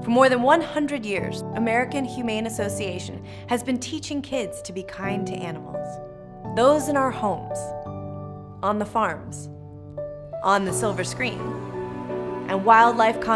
For more than 100 years, American Humane Association has been teaching kids to be kind to animals. Those in our homes, on the farms, on the silver screen, and wildlife